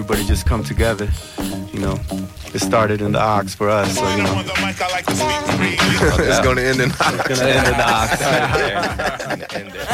everybody just come together. You know, it started in the Ox for us, so you know. It's going to end in the Ox. It's going to end in the Ox.